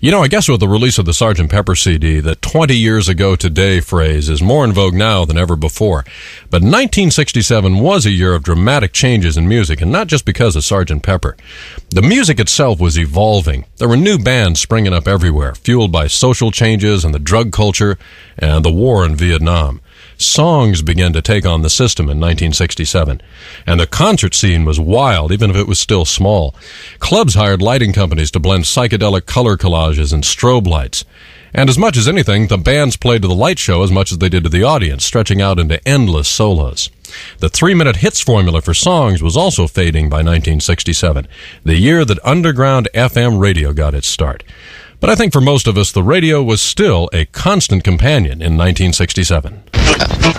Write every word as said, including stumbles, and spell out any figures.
You know, I guess with the release of the Sergeant Pepper C D, the twenty years ago today phrase is more in vogue now than ever before. But nineteen sixty-seven was a year of dramatic changes in music, and not just because of Sergeant Pepper. The music itself was evolving. There were new bands springing up everywhere, fueled by social changes and the drug culture and the war in Vietnam. Songs began to take on the system in nineteen sixty-seven, and the concert scene was wild, even if it was still small. Clubs hired lighting companies to blend psychedelic color collages and strobe lights. And as much as anything, the bands played to the light show as much as they did to the audience, stretching out into endless solos. The three-minute hits formula for songs was also fading by nineteen sixty-seven, the year that underground F M radio got its start. But I think for most of us, the radio was still a constant companion in nineteen sixty-seven.